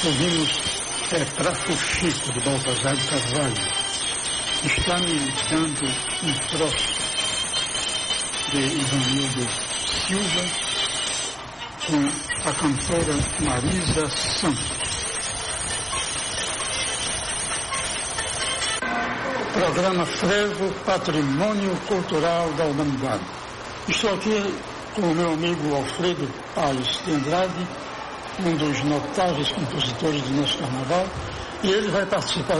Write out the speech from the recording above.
Ouvimos Traço Chico, de Baltazar de Carvalho. Está me dando um troço de Ivanildo Silva com a cantora Marisa Santos. Programa Frevo, Patrimônio Cultural da Humanidade. Estou aqui com o meu amigo Alfredo Paes de Andrade, um dos notáveis compositores do nosso carnaval, e ele vai participar